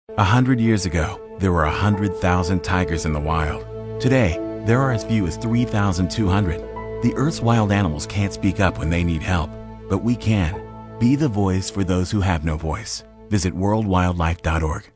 100 years ago, there were 100,000 tigers in the wild. Today, there are as few as 3,200. The Earth's wild animals can't speak up when they need help, but we can. Be the voice for those who have no voice. Visit worldwildlife.org.